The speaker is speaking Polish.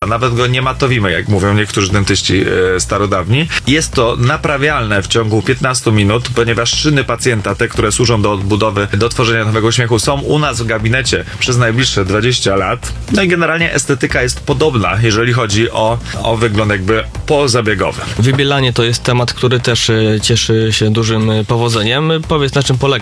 nawet go nie matowimy, jak mówią niektórzy dentyści starodawni. Jest to naprawialne w ciągu 15 minut, ponieważ szyny pacjenta, te, które służą do odbudowy, do tworzenia nowego uśmiechu, są u nas w gabinecie przez najbliższe 20 lat. No i generalnie estetyka jest podobna, jeżeli chodzi o wygląd jakby pozabiegowy. Wybielanie to jest temat, który też cieszy się dużym powodzeniem. Powiedz, na czym polega